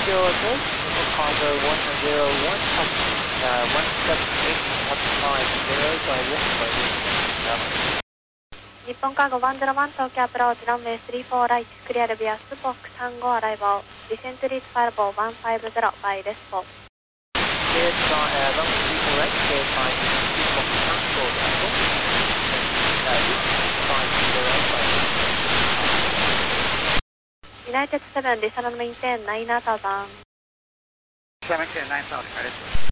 approach, Cargo 101, 178.150, direct. 日本カーゴ101東京アプローチランウェイ34ライトクリアルビアスポック35アライバーディセントリートファイルボー150バイレスポー Cleared runway 34 right, cleared by Speedbox Tango Tango, ユナイテッド7 descend and maintain 9000 maintain 9000 credit